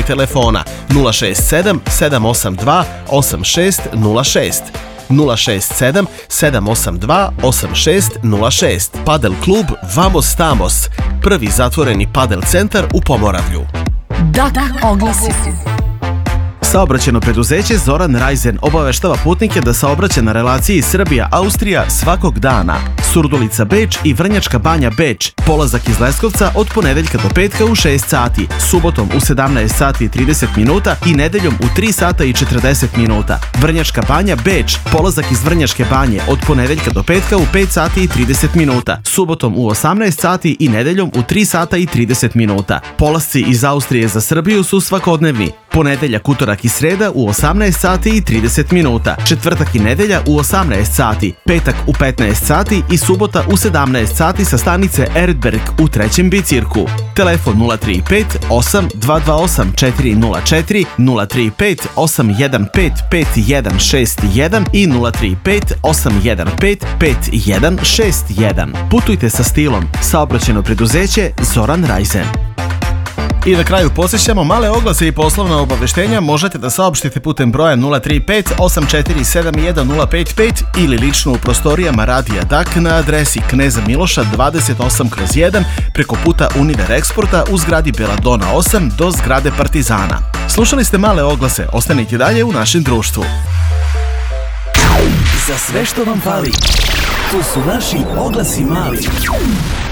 telefona 067 782 8606. 067 782 8606. Padel klub Vamos Tamos, prvi zatvoreni padel centar u Pomoravlju. Oglasi. Saobraćajno preduzeće Zoran Rajzen obaveštava putnike da saobraća na relaciji Srbija-Austrija svakog dana. Surdulica Beč i Vrnjačka Banja Beč. Polazak iz Leskovca od ponedeljka do petka u 6 sati, subotom u 17 sati i 30 minuta i nedeljom u 3 sata i 40 minuta. Vrnjačka Banja Beč. Polazak iz Vrnjačke Banje od ponedeljka do petka u 5 sati i 30 minuta, subotom u 18 sati i nedeljom u 3 sata i 30 minuta. Polasci iz Austrije za Srbiju su svakodnevni. Ponedeljak, utorak i sreda u 18 sati i 30 minuta, četvrtak i nedelja u 18 sati, petak u 15 sati i subota u 17 sati sa stanice Erdberg u trećem bicirku. Telefon 035 8228 404, 035 815 5161 i 035 815 5161. Putujte sa stilom. Saobraćajno preduzeće Zoran Rajzen. I na kraju posjećamo male oglase i poslovna obaveštenja možete da saopštite putem broja 035 847 1055 ili lično u prostorijama Radija DAK na adresi Kneza Miloša 28/1 preko puta Univer Eksporta u zgradi Beladona 8 do zgrade Partizana. Slušali ste male oglase, ostanite dalje u našem društvu. Za sve što vam fali, tu su naši oglasi mali.